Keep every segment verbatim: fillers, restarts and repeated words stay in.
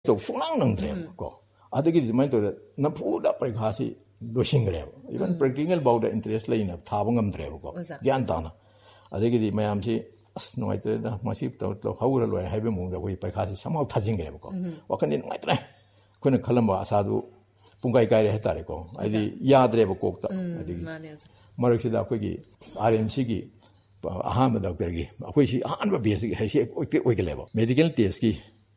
또 숭랑능드래고 아득이 이만도 나푸다 프리카시 로싱그래고 이건 프랙티컬 바우다 인트레스트 레이나 타봉감드래고 얀다나 아득이 mayamsi 노이트다 마시브도 또 하우를 왜 해বে 뭔가 거기 프리카시 삼하고 타진그래고 와칸이 노이트네 그는 칼럼바 아사도 분가이 가이를 했다래고 아이디 야드래고 꼭다 아득이 마르크시다 거기 알엠시기 아하메 닥터기 아코시 안바 비에스기 해시 오이게 레버 메디컬 테스트기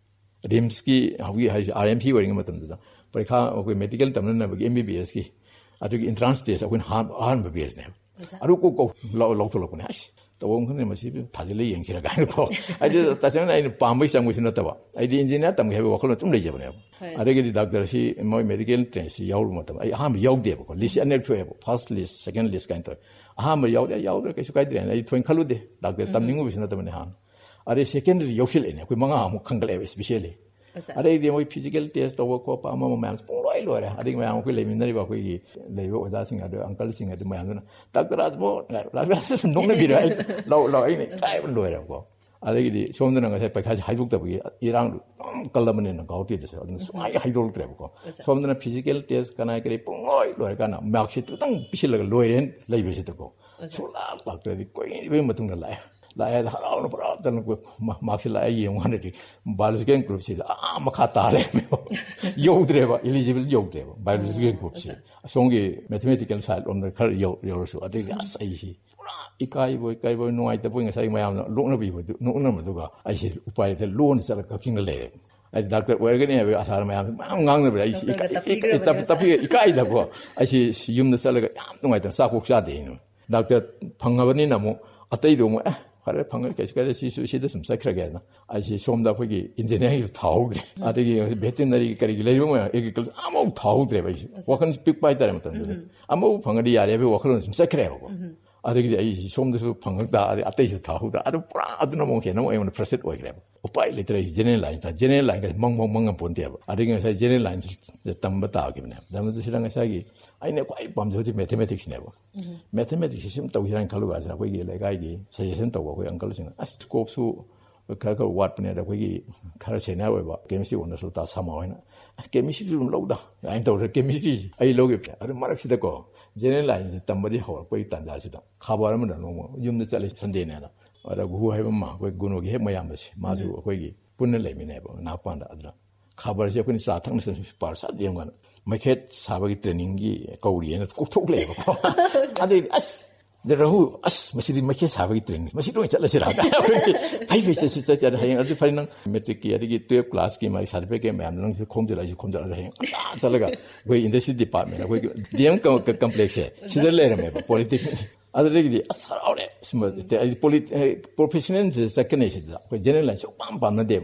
림스키 하위 하이 아르엠피 워링 맞던다 परीक्षा कोई medical तमन ना बगे एमबीबीएस की अतु की एंट्रेंस टेस्ट अपन हान हान बीबीएस ने अरु को को लो लो तो लोकने आइस तो वो खने मसी थाजिले यंगसिरा गाय को आइदि तसेन आइ पामबै संगुसिन तबा आइदि इंजिनियर तम हेबे वखल तुम ले जबने अरेगि डॉक्टर सी मोय मेडिकल टेस्ट याउ मतम आइ हाम याउ देबो को लिस्ट अनेक थ्वेबो first list second list Kine तो हाम याउ दे याउ दे कैसु काइद्रे आइ थोइन खलु दे डॉक्टर तमनिंगु बिसिन तमने हान अरे सेकेंडरी योखिलेने कोइ मंगा हम खंगले स्पेशली अरे इधे मोई फिजिकल टेस्ट तो वो को पामा मैम पूरा ही लोरे अरे मैम को ले मिनरी बाको ये ले वो उदा सिंह अदो अंकल सिंह अदो मैम ना डॉक्टर राजबो राजबो नोंने बिरो लो लो इने काय लोरे को अरे इधे सोमदना का पैखा हाइदुक तबगी इरांग कलमने न गाउटी दस अदो सुआई हाइदुक तबे को सोमदना फिजिकल टेस्ट कना करे पूरा लोरे कना मार्कशीट तंग पिसिलग लोरेन लेबे सितको सोला डॉक्टर कोई वे मतुंग लाए लाए हराउन पुरा तन को मार्क्स लाए ये वहाने बायोलॉजिकल ग्रुप से आ मखा तारे में योद्रेबा एलिजिबल योद्रेबा बायोलॉजिकल ग्रुप से सोंगे मैथमेटिकल साइड ओन द खर यो योरसु अदे असai सी पुरा इकाई बोय इकाई बोय नोआई त बोय ngasai mayam लोकना बिबो नोकना मदुगा आइसे उपाय ते लोन सर ककिंग ले ai doctor oirgani have asar mayam ngang na ai tap tap ikai da ko ai si yum na salaga yam tungai ta sa kok sa de no doctor phangabani na mo atai do mo Khare fungal कैसे कैसे सीसु सीधे समझा कर गया ना ऐसे सोमदा फगी engineering थाउ गए आते की वेटरनरी करी ले जो मैं एक कल आमो थाउ दे भाई वखन पिक पाई तारे मतलब आमो फंगडी यारे बे वखन समझा करे हो आते की ऐ सोमदसु फंगदा आते जो थाउ दा आदो पुरा अदुना मो केनो एमन प्रोसेस ओइ गरे उपाय लेतरे जेनरल लाइन ता जेनरल लाइन का मंग मंग मंग पोन दे आते की sai जेनरल लाइन तंब ता गिने दम सिरंग सागी आइने क्वाइ पामजोदि मैथमेटिक्स नेबो मैथमेटिक्स सिम तौहिरान खलु गाजा कोइ लेगाइ गी सजेशन तौ कोइ अंकल सिंग अस स्कोप सु खर खर वाट पने दा कोइ खर सेना ओइबा केमिस्ट्री ओन सु ता सामावना केमिस्ट्री रुम लौदा आइन तौ केमिस्ट्री ai लोगे अरे मरक सिदा को जेनरल लाइन तंबदि हो कोइ तंजा सिदा खबर मन नो युम द चले संदे ने ना अरे गु हाइबा मा कोइ गुनोगी हे मयाम बसे माजु कोइ पुन्ने लेमिनेबो नापांदा अदरा खबर से कोइ सा थंग से पारसा देमगन मैखेट साबगी ट्रेनिंग की कौड़ी है ना कोथोक लेबो अदे अस जरहु अस मसिदि मैखे साबगी ट्रेनिंग मसिदो चलसे रा फाइ फाइ से से से हयं अदि फाइ नंग मैट्रिक की अदि ट्वेल्व क्लास की माइ सर्टिफिकेट मैम नंग खोमजला जि खोमजला हयं चलगा कोइ इंडस्ट्री डिपार्टमेंट कोइ डीएम कॉम्प्लेक्स है सिदर लेरमे पॉलिटिक्स अदरेगी असरावरे स्म पोलिट प्रोफेशनल सेकंड है कोइ जनरल लाइन पाम पाम न दे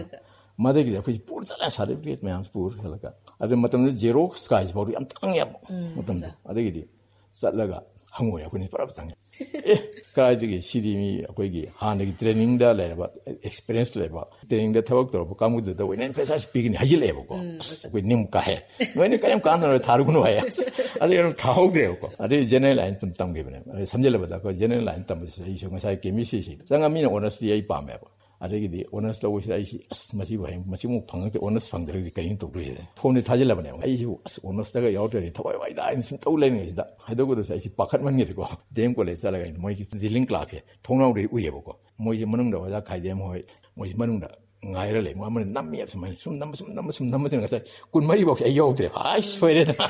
मादगी अखोइ पुर चला सर्टिफिकेट मैम पुर चलगा अदे मतम जेरो स्काइज बाउ याम तंग या मतम अदगी चलगा हंगो या कोनि परब तंग ए काइदगी सिदिमी अखोइगी हानगी ट्रेनिंग दा लेबा एक्सपीरियंस लेबा ट्रेनिंग दा थवक तो कामुद दा वेन पैसा स्पीकिंग हाजि लेबो को कोइ निम का है वेन कयम कान थारुगुनो है अदे थाउ ग्रे को अदे जनरल लाइन तुम तंग गेबने अदे समझलेबा को जनरल लाइन तम से इशो ngасai केमिस्ट्री सी जंगा मीना ऑनर्सली आई पामे अदगी ऑनर्स लवस आई अस मसी भय मसी मु फंगके ऑनर्स फंगदरगी करिन तो दुजे फोन थाजिलबने आई अस ऑनर्स दागा यावतरि थवय वाइदा इन सुम तौ लेनि सिदा हाइदोगो दस आई पाखत मनगे को देम कॉलेज चलागा मोइ की डिलिंग क्लास है थोंनाव रे उयेबो को मोइ मनंग दा वाजा खाइदेम होय मोइ मनंग दा ngaira le mo मन नम्मी अब सम सुम नम सुम नम सुम नम से कुनमरी बॉक्स आई यावतरे हाय सोइरे दा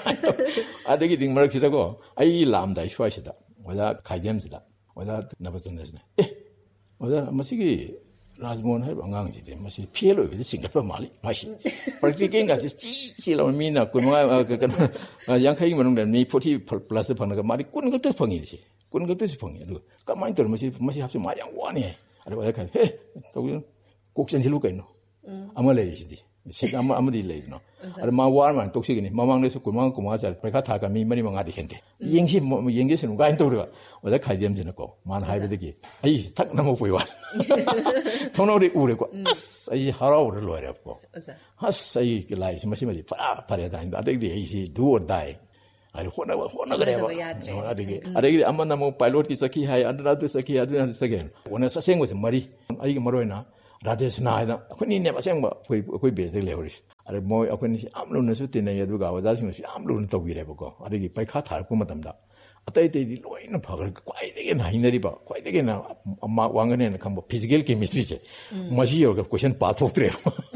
अदगी दिंग मरक सिदा को आई लाम दाइ सोइ सिदा वाजा खाइदेम सिदा वाजा नबसनसने ए वाजा मसिगी राजमोहन है अंगांग जिदे मसी फेल ओइबे सिंगटपा माली मासी प्रैक्टिकल गासे ची ची लो मीना कुनवा कन यांखाई मनंग नि फोर्टी प्लस फंगना मारी कुन गते फंगी से कुन गते से फंगी अदु कमाइ तर मसी मसी हाबसे मा yang वाने अरे वाला खाइ हे तो कोक्सन जिलु कैनो अमा लेसिदि सिग अमा अमदि लेनो अरे मा वार मान तोक्सिगनि ममांग ने कुमांग कुमा चाल प्रखा थाका मी मनि मंगा दिखेंते येंगसि येंगे सनु गाइन तोरगा वाला खाइदेम जनको मान हाइबेदगी आई थक नमो पोइवा थोनोरि उरेको अस आई हराउर लोरेको हस आई के लाइस मसि मदि फरा फरे दाइन अदगदि आई सि डू और डाई अरे होना होना करेबा अदगी अदगी अमन नमो पायलट की सखी है अदरा तो सखी अदरा सखी ओना ससेंगो से मरी आई मरोइना 라데스나이다 아쿠니네 바생바 거의 거의 베스 레오리스 아래 뭐 아쿠니 아무로는서 때네 여두가 와자싱스 아무로는 또 위래보고 아래기 바이카 탈고 마담다 아따이데디 로이는 박을 과이되게 나이너리 봐 과이되게 나 엄마 왕은에는 뭐 피지컬 케미스트리제 마시요 그 고션 파토트레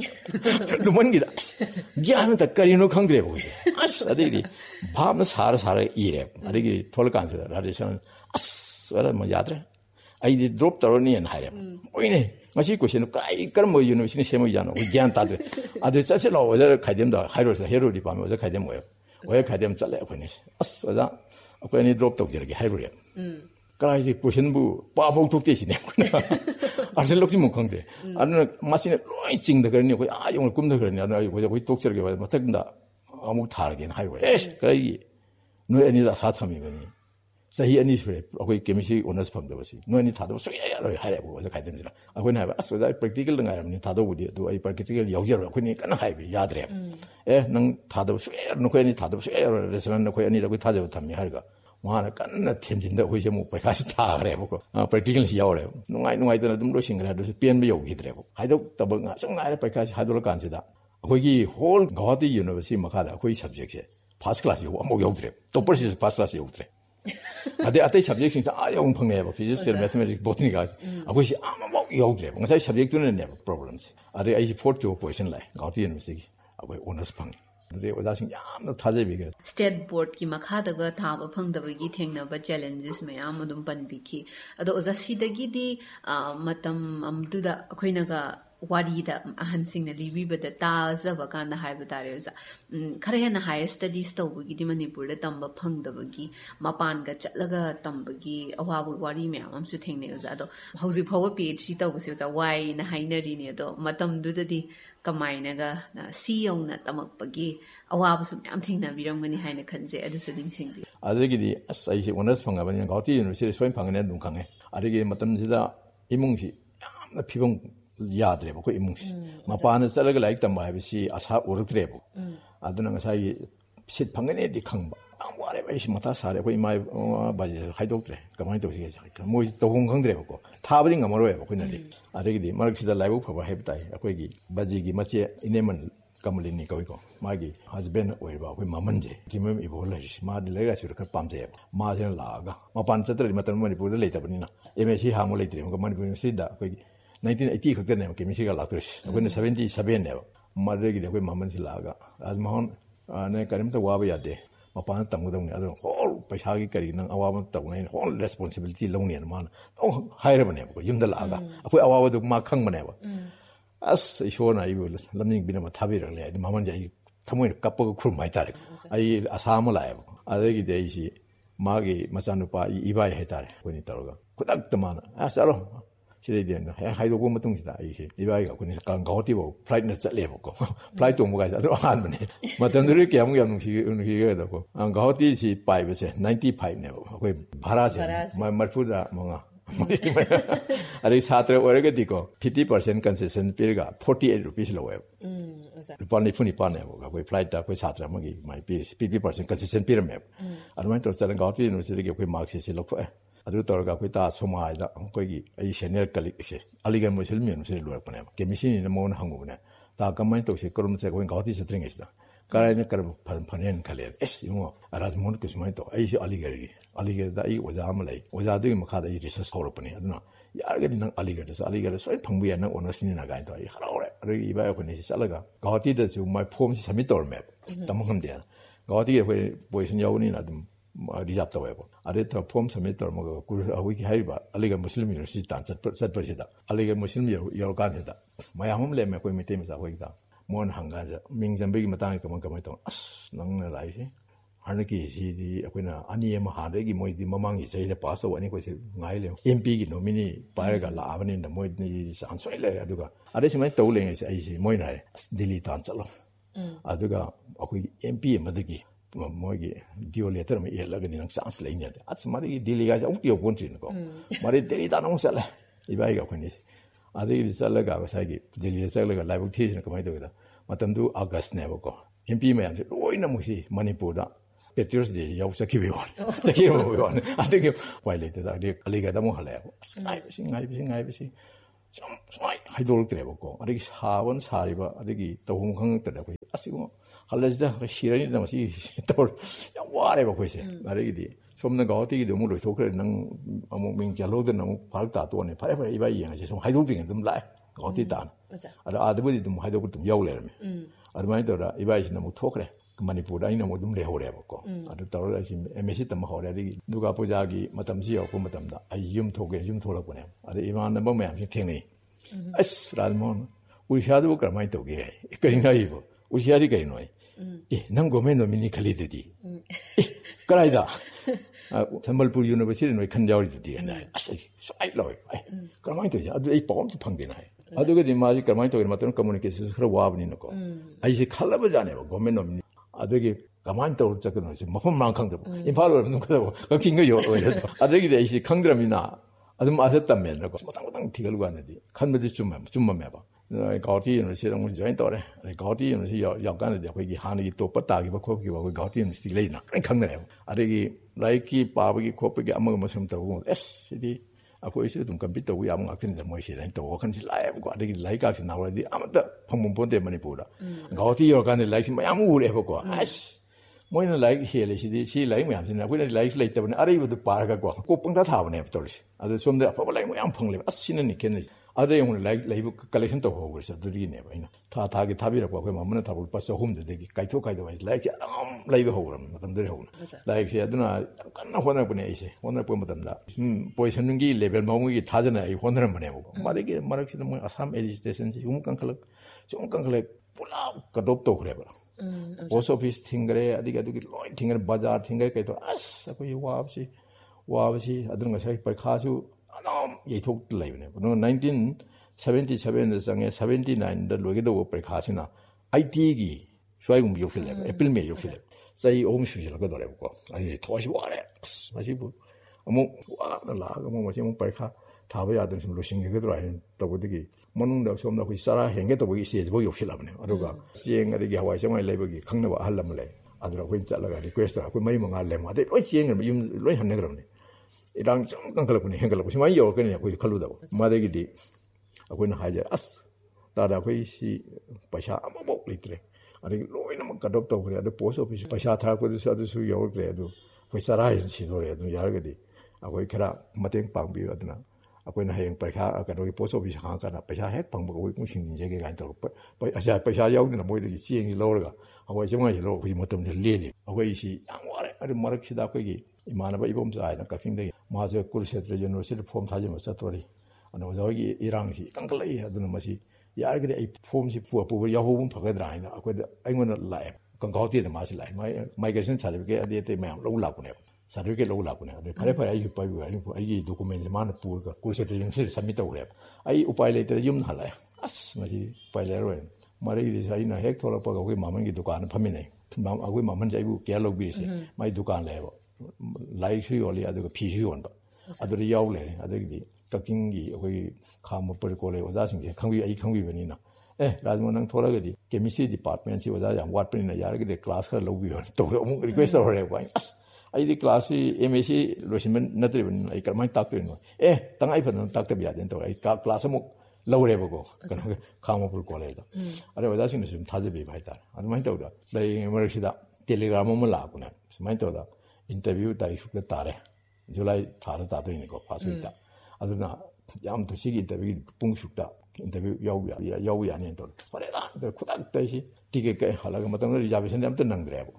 너무한기다 기아는 닭가리노 강드레 보고 아스 아들이 밤은 사르 사르 이래 아들이 돌간서 라데션 아스 어라 뭐 야드레 아이디 드롭 떨어니엔 하래 오이네 마시 고션 까이 그런 뭐 유니버시티 세모이잖아 기안 다들 아들 짜슬로 어제 가dem다 하이로서 헤로리 밤에 어제 가dem 뭐요 왜 가dem 잘래 보니 아스 어자 아니 드롭 또 저렇게 하이로리 음 그라이지 고션부 빠복 독대시네 아슬록지 못 강대 아는 마시네 로이 찡다 그러니 거기 아 용을 꿈다 그러니 나 이거 거기 독저렇게 봐 맞다 아무 다르긴 하이로 에이 그라이 너 애니다 사탐이거니 사히 아니 소리 거기 게임시 오너스 펌도 버시 너니 다도 소야야로 하려고 어제 가야 됩니다 아 거기 나봐 아스다 프랙티컬 등하면 다도 우리 도 이 프랙티컬 여기로 거기 까나 하이비 야드래 에능 다도 소야로 너 거기 다도 소야로 그래서는 너 거기 아니라고 다져 담이 할까 뭐하나 깐나 템진다 호이제 뭐 백아시 다 그래 보고 아 프랙티컬시 야오래 누가이 누가이더나 좀 로싱 그래 도 변비 여기더라고 하이도 더블 정말 백아시 하도록 간지다 거기 홀 가와디 유니버시티 막하다 거기 서브젝트 파스 클래스 요거 뭐 여기더래 또 벌써 파스 클래스 여기더래 아데 아때 서브젝트 아 영 펑네 봐 피지컬 매트매틱 보트니까 아 거기 아마 뭐 여기더래 뭔가 서브젝트는 네 프로블럼스 아데 아이시 포르투 포지션 라이 가와디 유니버시티 아 거기 오너스 펑 네, 오다신 야무나 타제비게. 스테이트 보드 기 마카다가 타바 펑다바기 탱나바 챌린지스 매암 어둠 반비키. 아도 오자 시다기디 아 마tam 암두다 아코이나가 와리다 아한싱나 리비바다 따자바 간다 하이바다레자. 음 카레나 하이어 스터디스 tawbagidi manipurda tamba phangdabagi mapanga chatlaga tambagi awabu wari myam amsu thengne oza do hauji phawa phd tawbasi oza wai na hainari ne do matam dudadi kamaina ga ceo na tamakpagi awabu su myam thengna biramgani haina khanje adu su lingsingbi adagidi asai onas phangabani gauti university soin phangane dum khange adagi matam sida imungsi yamna phibong 야드레보 그 이뭉시 마파는 썰어가 라이크 담바 하비시 아사 오르드레보 아드나 사이 싯 방근에 디캉바 아무아래 바이시 마타 사레 그 이마이 바지 하이독드레 가만히 도시게 자 뭐 도공강드레보 타버링 가마로에 그는데 아르기디 마르크시다 라이브 퍼버 해비다이 아코기 바지기 마치 이네먼 까물리니 거이고 마기 하즈벤 오이바 그 마먼제 김음 이볼라시 마들레가 시르카 팜제 마젠 라가 마판 쩌드리 마탄 머니푸르 레이타버니나 에메시 하몰레이드레 그 머니푸르 시다 거기 nineteen eighty 그때네 케미시가 라크르시 그거는 seventy-seven네요 마르기 되고 마먼실라가 아즈마혼 아네 카림도 와바야데 마파나 땅고동네 아도 홀 पैसा기 करिन अवाब तौनै 홀 레스폰시빌리티 롱네 मान 또 하이르버네 고 임들라가 아포 अवाब도 마 캉버네 봐 아스 이쇼나 이거 람닝 비나마 타비르래 마먼자 이 타모이 까빠고 쿨 많이 따래 아이 아사모라야 아데기 데이시 마기 마산누파 이바이 해다래 보니 따로가 고닥도만 아사로 시대되는 하이도고 못동시다 이게 이바이가 그냥 강가오티고 플라이트는 짤래보고 플라이트 오모가 있어도 안 되네 맞던들 이렇게 아무 양식 이게 되고 강가오티시 파이브세 ninety-five네요 그 바라세 말푸다 뭔가 아니 사트레 오래게 디고 fifty percent concession 필가 forty-eight rupees 로예요 음 맞아 루파니 푸니 파네고 그 플라이트 그 사트레 뭐기 마이 fifty percent concession 필메 아르마이 또 자는 가오티 유니버시티게 그 마크시시 놓고 아주 떨어가 그다 소마이다 거기 이 세니어 칼릭시 알리가 무슬미는 무슬 로르पने केमिसिन मोन हांगुने ता कमाइ तोसे करम से कोइ गाउती सत्रिंग इस्ता कराइने कर फनेन खाले एस युमो आराज मोन कुसमाइ तो आइ अलिगरी अलिगरी दा इ ओजा मलै ओजा दुइ मखा दा इ रिसर्च होरपने अदुना यारगदि नंग अलिगरी स अलिगरी सोइ फंगबुया नंग ओनसनि ना गाइ तो इ हराउरे अरे इ बाय कोनि सलगा गाउती दा जु माइ फॉर्म सबमिट तोरमे तमखमदे गाउती कोइ पोजिशन याउनि ना दम 리잡 तवयको अरे त फॉर्म सबमिट तोरमगो कुर अविकी हाइबा अलिगा मुस्लिम यूनिवर्सिटी तान चट चटपसिदा अलिगा मुस्लिम योरकानसेदा मयामम लेमे कोइ मिते मिसा होइदा मोन हंगाजा मिंजंबेगी मतांग कम कम तो अस नंगना लाइसे हनकी सिदी अकोइना अनि एम हादेगी मोइदी ममांगी सैले पास वनि कोइ ngai le एमपी की नोमिनी पाएगा लाबनि न मोइदनी चांस सोइले अदुगा अरे सिमै तौलेंगे से आइसी मोइना दिल्ली तान चलो अदुगा अकोइ MP Madgi 뭐기 디오 레터면 예락은 그냥 찬스 레이냐 아스 말이 딜리가 좀 뛰어 본지는 거 말이 데리다 너무 살래 이바이가 권이 아들이 살래가 사기 딜리 살래가 라이브 티에서 그만이 되거든 마탐도 아가스 내보고 엠피면 로이나 무시 머니푸르다 페트로스 데 야우사 키비원 자키로 보원 아들이 와일레트다 알리가 너무 할래요 나이비시 나이비시 나이비시 좀 쏘아이 하이돌ꯛ더래고. 아래기 사원 사리바 아래기 더웅 강더라고. 아시고 할래지다 시련이다 마시 돌 와래봐 거기서. 아래기디 좀더 가오티기 너무 로이소 그래 능 아무 민결로도 너무 발다 또네 파레파 이바 이행하지 좀 하이돌딩 좀 라이. 어디 단. 아라 아드버디 좀 하이돌 좀 야울래면. 아르마이더라 이바이시 너무 토크래. Manipur ay namo dum leho rebo ko adu tawra si emesi tam hore ri duga pujagi matam si yoku matam da ay yum thoge yum thola ko ne adu iman na ba mayam si thing ni as radmon ushadu bu kramai to ge kai ngai bo ushari kai noi e nang go me no mini khali de di karai da Sambalpur University noi khan jaw ri di na as ai loi kramai to ja adu ai pom phang de na adu ge di ma ji kramai to ge matam communication khra wa bni no ko ai si khala ba ja ne bo go me no 아들이 가만히 떠올자고 너지 뭐만 강들 인파로 누구도 거긴 거요 어여도 아들이 대시 강들이나 아들 마셨다면 그거 못당못당 뒤걸고 왔는데 칸메디 좀만 좀만 해봐 가오티는 시랑 우리 저희 또래 가오티는 시 약간의 거기 하늘이 또 뻗다기 뭐 거기 뭐 가오티는 스틸레이나 강들이요 아들이 라이키 바바기 코프기 아무 무슨 또 에스디 아고 이제 좀 컴퓨터 위 아무 같은데 뭐 시랑 또 간지 라이브고 아들이 라이크가 나와야지 아무도 방문 본데 많이 보라 가오티 요간에 라이크 뭐 아무 우리 해보고 아씨 뭐는 라이크 해야지 시 라이크 뭐 하면 우리 라이크 라이크 때문에 아래부터 빠르고 꼭뻥다 타버네 버리지 아들 좀더 아빠 라이크 뭐 펑래 아시는 있겠네 아들 오늘 라이브 라이브 컬렉션 또 하고 그래서 드리네 봐 이나 다 다게 답이라고 그 뭐는 답을 빠서 홈도 되게 가이토 가이도 봐 라이크 라이브 하고 그러면 어떤들 하고 라이크 해야드나 간나 혼나 보내 이제 오늘 보면 된다 음 보이는 게 레벨 먹기 다잖아 이 혼나는 번 해보고 말이게 말하기는 뭐 아삼 에디스테이션 좀 깡클 좀 깡클 pulao कदोप तो करे बरा post office थिंगरे अधिक अधिक लोई थिंगर बाजार थिंगर के तो अस कोई वापसी वापसी अदरंग से परीक्षासु अनम ये थोक लाइबने नो nineteen seventy-seven द संगे seventy-nine द लोगे दो परीक्षासिना आईटी की स्वाइगुम योखिले एप्रिल में योखिले सही ओम शुजिल को दोरे को 아니 도시 와래 마시 뭐 어머 와나 라가 뭐 마시 뭐 परीक्षा 타버 야든 좀 로싱게 그들 아니 또고디기 monungda somna ku sara henge to bogi siege bogi ofilabne aduga sieng adi hawa semai lebogi khangna ba halamle adura kuin chalaga request ku mari manga lema de oi sieng yum loi hanne gramne irang chong kangkala kuni hengala ku simai yo kene ku khaluda madegi di akuina haja as tada ku si pasha amabok litre adi loi nam kadop to ku adu post office pasha thar ku du adu su yo kre adu ku sara hin si dore adu yargadi akoi khara mateng pangbi aduna 아고는 해양 발카 아까도 포스 오피스 하가나 배사 핵 방법을 고 신진제게 간다고 아자 배사 야우는 뭐이들이 지행이 넣어가 아고 정말 이로 그 뭐든 레리 아고 이시 양와래 아리 마르키다 거기 이만하바 이범자 아이다 같은데 마저 쿠르세트 유니버시티 폼 타지면서 또리 아노 저기 이랑시 깡클레이 하는 맛이 야르게 이 폼시 부어 부어 야호분 바가더라 아이나 아고 아이고는 라이 건가오티의 맛이 라이 마이그레이션 차리게 아디에 매am lâu lâu này 사르게 lâu lâu này 근데 파레 파레 이거 봐요 아니고 이 도쿠멘트 많은 부가 고르세트 연습 삼미터 그래 아이 우파일레이터 좀 할래 아스 마지 파일레로 마레이 디자이너 헥토라 빠가 거기 마만기 두칸 파미네 맘 아고 마만 자이부 게알로 비시 마이 두칸 레버 라이슈 요리 아도 피슈 온다 아들이 야울래 아들이 각킹기 거기 카모 버리고래 오자싱게 강위 이 강위 변이나 에 라즈모낭 토라게디 케미스트리 디파트먼트 오자 양 왓프리나 야르게 클래스 가 로비요 또 어머 리퀘스트 하래 봐 아이디 클래스 엠에시 로시면 나트리면 이 그만 딱 되는 에 당아이 번 딱답이야 된다 이 클래스 뭐 러래 보고 그 카모 버리고래다 아래 오자싱은 좀 타집이 발달 아주 많이 떠오르다 내 머리시다 텔레그램 뭐 라구나 많이 떠오르다 인터뷰 다이슈가 따래 줄라이 타르 따더니 거 파스이다 아주나 양 도시 인터뷰 뿡슈다 인터뷰 야우야 야우야 아니도 그래다 쿠닥 때시 티게 하라가 맞던 리자베션 아무튼 능드래고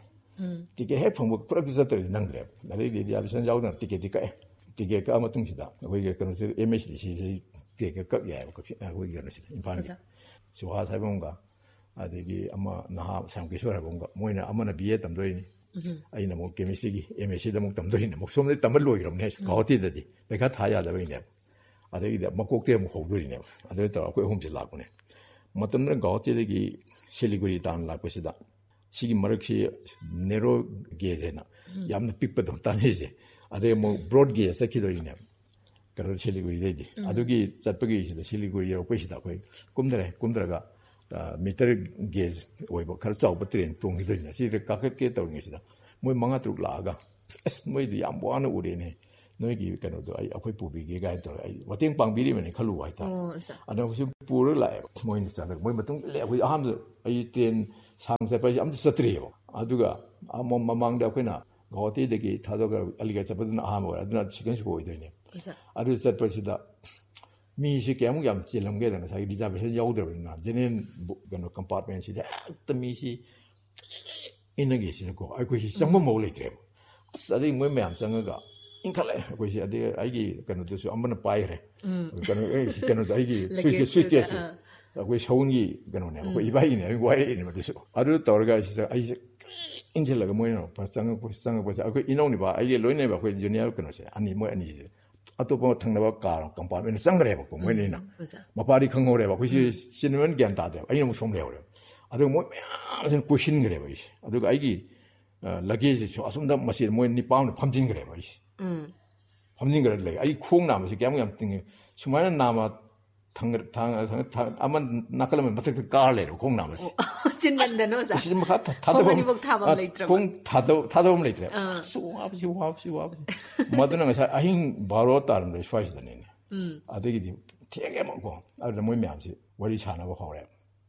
티게 해풍부 프로듀서들이 능드래고 나리 리자베션 야우는 티게 티게 티게 까 아무튼 시다 거기에 그런 엠에스디 티게 깍야 거기 이거는 인파니 수화 사본가 아들이 아마 나 상계소라 본가 뭐이나 아마나 비에 담도이니 아이나 뭐 케미스트리 엠에스디 뭐 담도이니 뭐 som을 담을 로이럼네 가오티더디 내가 다야 되네 아들이 막국대 뭐 호들이네 아들도 아고 홈지 라고네 뭐든 가오티르기 실리구리 단 라고시다 시기 머럭시 네로 게제나 얌나 빅버도 따니지 아들 뭐 브로드 게서 기도리네 그런 실리구리 되지 아들이 잡히기 있어 실리구리로 보시다 거기 꿈들에 꿈들어가 미터 게즈 오이버 칼 짜오버트린 동이들이네 시리 가깝게 떠오르는 것이다 뭐 망아들 라가 뭐 이제 양보하는 우리네 Nogi can do I pubi guide what in Pangbi Kalu White. And I was poor like Moin Sana, we armed I ten songs I'm the trio. Aduga, among among the Quina, Goti the gate, Tadoga, alligator, but an armor, I do not chickens boy doing it. I do said President. Me, she came yam chillam getting as I deserve his older and Jenin compartment. She the me she in a case go. I wish some more later. Studying women, Sangaga. In Calais, which I did, I can do so. I'm going to buy her. Cannot I give sweet yes. I wish only Ganon, we buy in a way in this. I do Torga, she said, I Angel like a moino, but Sanga was Sanga was in only by I learn never when Junior can say, I need more uneasy. I took about Tanga car compartment, Sangreva, when in my party can go over, which is cinnamon gantata. I know from there. I don't want me pushing gravish. I do I give luggage, so some that must see more than pound pumping gravish. Pumping like I cool now, she gave me something. Sumana Nama Tang Tang Aman Nakalam, but the garlet of Kong Namas. Chinmandanosa. She's Tadom later. Tadom later. So up, you up, you up. Madonna, I think Barota and the Schweiz than in. I think it take him go. I don't know, what is Hannah Horror?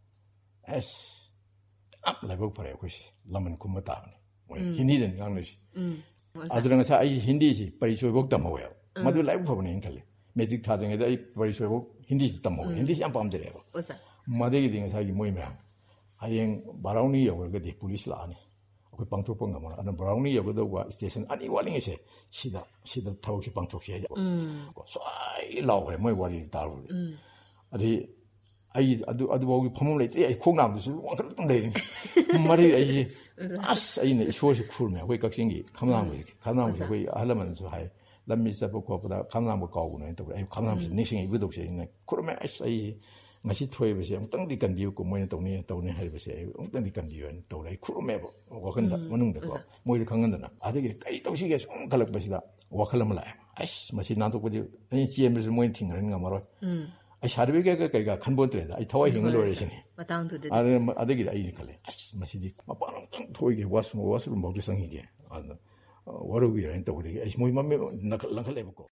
Yes. Up like book for a wish, Laman Kumatan. He needed English. I don't know, I Hindi, but it's a book them well. Madu like for an inkle. Magic Tading, a very sure Hindi Tamo, Hindi Yampam de Revo. Mading is how you move. I think Baroni over the police lani. We puncture Pongamon, and Brownie over the station, and you walling is a she that she that talks you puncture. So I love him, my worry down. I do we pomulate a cook now. This is one lady. Marie, as in a short cool me, wake up singing, come on with, come on with way elements high. Let me say, come on with Gowan and come on with Nishing widow saying, Kurma, I say, Mashi Tway was saying, don't can view Common Tony, Tony Harry say, don't can view and Tony Kurmebo, walking the one the go, Moy Kangana. I think I don't see his own color Basida, Wakalamala. Ash, Mashi Nato with you, any G M is waiting in Amaro. I shall be a convert. I told him adoration. But down to the I think it easily. Masidi, Toy was was about the song here. What are we into? As my mammy, Nakalevo.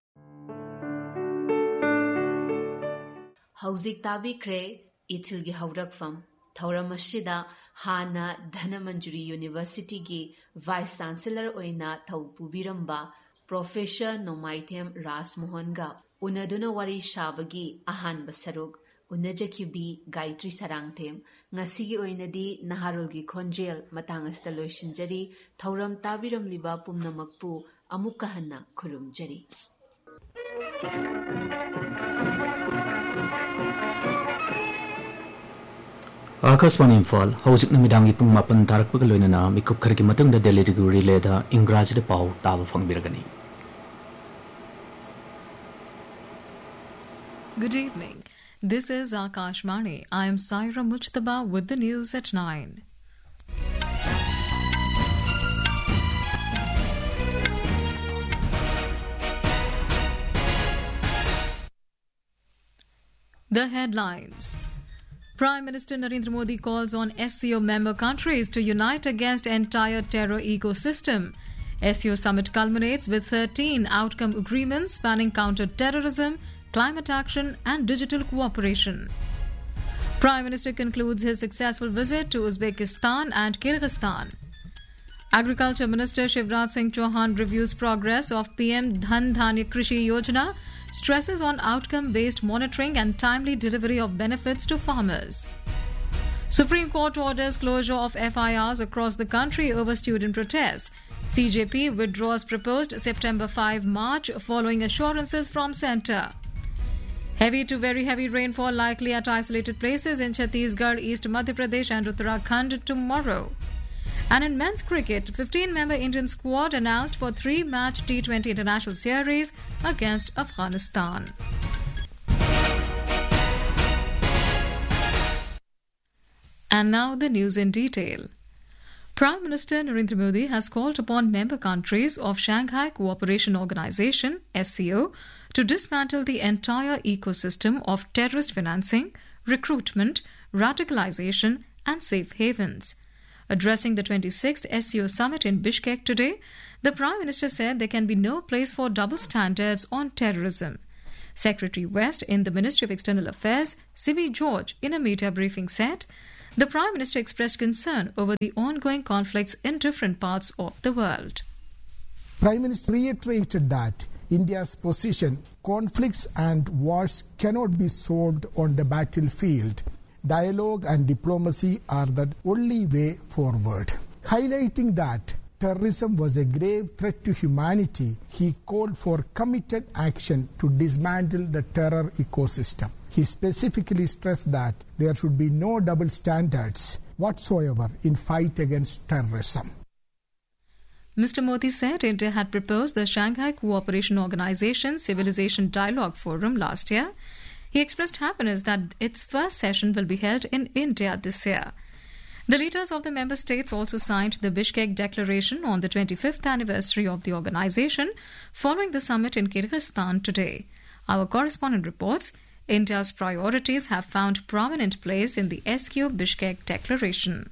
Hauzik Tabi Cray, Itilgi Haurak Fam, Tauramashida, Hana, Dhanamanjuri University Gi, Vice Chancellor Oina, Taupu Biramba, Professor Nomaitem Ras Mohanga. Unaduna wari shabagi ahan basarug unajakibi Gayatri Sarangthem ngasigi oinadi naharulgi khonjel matangasta loishinjari thauram tabiram liba pumnamakpu amukka hanna khurumjari. Akaswani Imphal hojik namidangi pung mapan tarakpaga loinana mikup kharki matangda Delhi degree leda Ingrajida pau taba fangbiragani. Good evening. This is Akashvani. I am Saira Mujtaba with the news at nine. The headlines. Prime Minister Narendra Modi calls on S C O member countries to unite against entire terror ecosystem. S C O summit culminates with thirteen outcome agreements spanning counter-terrorism, climate action and digital cooperation. Prime Minister concludes his successful visit to Uzbekistan and Kyrgyzstan. Agriculture Minister Shivraj Singh Chauhan reviews progress of P M Dhan Dhanya Krishi Yojana, stresses on outcome-based monitoring and timely delivery of benefits to farmers. Supreme Court orders closure of F I Rs across the country over student protests. C J P withdraws proposed September fifth march following assurances from centre. Heavy to very heavy rainfall likely at isolated places in Chhattisgarh, East Madhya Pradesh and Uttarakhand tomorrow. And in men's cricket, fifteen-member Indian squad announced for three-match T twenty international series against Afghanistan. And now the news in detail. Prime Minister Narendra Modi has called upon member countries of Shanghai Cooperation Organization, S C O, to dismantle the entire ecosystem of terrorist financing, recruitment, radicalization and safe havens. Addressing the twenty-sixth S C O summit in Bishkek today, the Prime Minister said there can be no place for double standards on terrorism. Secretary West in the Ministry of External Affairs, Sibi George, in a media briefing said, the Prime Minister expressed concern over the ongoing conflicts in different parts of the world. Prime Minister reiterated that India's position, conflicts and wars cannot be solved on the battlefield. Dialogue and diplomacy are the only way forward. Highlighting that terrorism was a grave threat to humanity, he called for committed action to dismantle the terror ecosystem. He specifically stressed that there should be no double standards whatsoever in fight against terrorism. Mister Modi said India had proposed the Shanghai Cooperation Organization Civilization Dialogue Forum last year. He expressed happiness that its first session will be held in India this year. The leaders of the member states also signed the Bishkek Declaration on the twenty-fifth anniversary of the organization following the summit in Kyrgyzstan today. Our correspondent reports, India's priorities have found prominent place in the S Q Bishkek Declaration.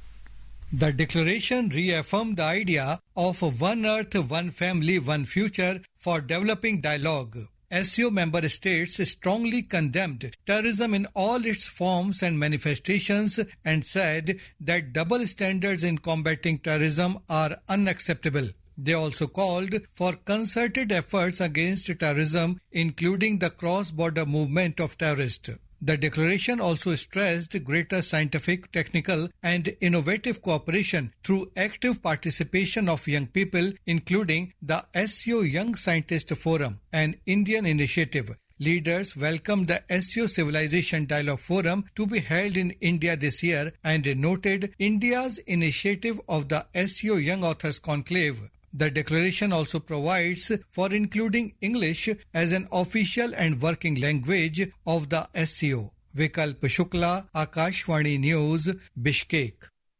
The declaration reaffirmed the idea of one earth, one family, one future for developing dialogue. S C O member states strongly condemned terrorism in all its forms and manifestations and said that double standards in combating terrorism are unacceptable. They also called for concerted efforts against terrorism, including the cross-border movement of terrorists. The declaration also stressed greater scientific, technical and innovative cooperation through active participation of young people, including the S C O Young Scientist Forum, an Indian initiative. Leaders welcomed the S C O Civilization Dialogue Forum to be held in India this year and noted India's initiative of the S C O Young Authors Conclave. The declaration also provides for including English as an official and working language of the S C O. Vikalp Shukla, Akashvani News, Bishkek.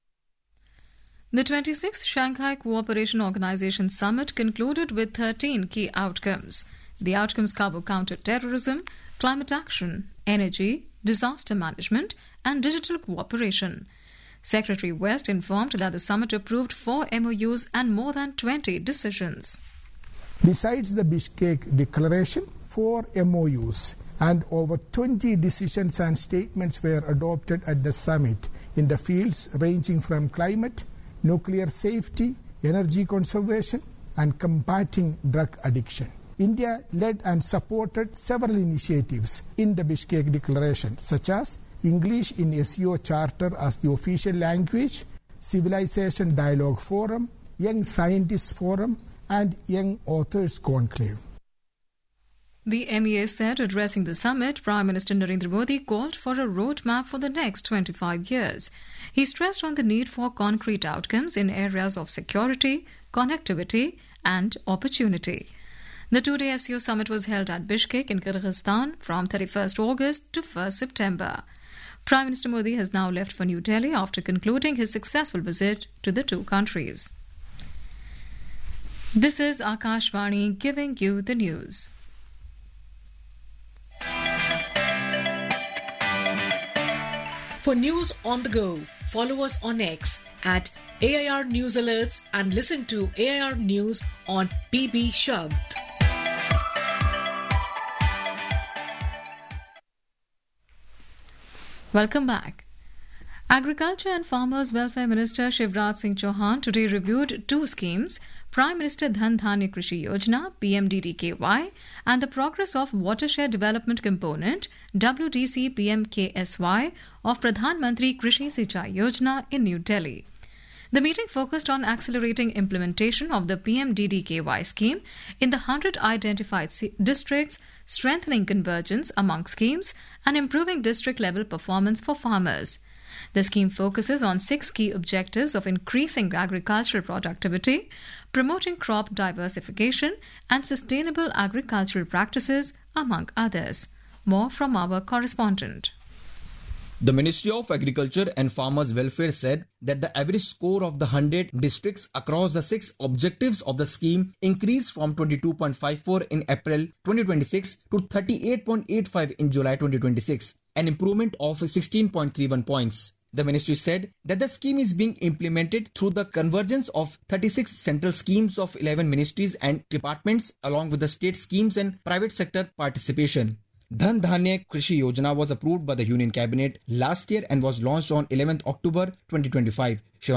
The twenty-sixth Shanghai Cooperation Organization Summit concluded with thirteen key outcomes. The outcomes cover counter-terrorism, climate action, energy, disaster management, and digital cooperation. Secretary West informed that the summit approved four M O Us and more than twenty decisions. Besides the Bishkek Declaration, four M O Us and over twenty decisions and statements were adopted at the summit in the fields ranging from climate, nuclear safety, energy conservation, and combating drug addiction. India led and supported several initiatives in the Bishkek Declaration, such as English in S C O Charter as the official language, Civilization Dialogue Forum, Young Scientists Forum, and Young Authors Conclave. The M E A said, addressing the summit, Prime Minister Narendra Modi called for a roadmap for the next twenty-five years. He stressed on the need for concrete outcomes in areas of security, connectivity, and opportunity. The two-day S C O summit was held at Bishkek in Kyrgyzstan from thirty-first August to first September. Prime Minister Modi has now left for New Delhi after concluding his successful visit to the two countries. This is Akashvani giving you the news. For news on the go, follow us on X at A I R News Alerts and listen to A I R News on B B Shabd. Welcome back. Agriculture and Farmers Welfare Minister Shivraj Singh Chauhan today reviewed two schemes, Prime Minister Dhan Dhanya Krishi Yojana P M D D K Y and the progress of Watershed Development Component W D C P M K S Y of Pradhan Mantri Krishi Sinchai Yojana in New Delhi. The meeting focused on accelerating implementation of the P M D D K Y scheme in the one hundred identified districts, strengthening convergence among schemes, and improving district-level performance for farmers. The scheme focuses on six key objectives of increasing agricultural productivity, promoting crop diversification, and sustainable agricultural practices, among others. More from our correspondent. The Ministry of Agriculture and Farmers Welfare said that the average score of the one hundred districts across the six objectives of the scheme increased from twenty-two point five four in April twenty twenty-six to thirty-eight point eight five in July twenty twenty-six, an improvement of sixteen point three one points. The ministry said that the scheme is being implemented through the convergence of thirty-six central schemes of eleven ministries and departments along with the state schemes and private sector participation. Dhan Dhanya Krishi Yojana was approved by the Union Cabinet last year and was launched on eleventh October twenty twenty-five.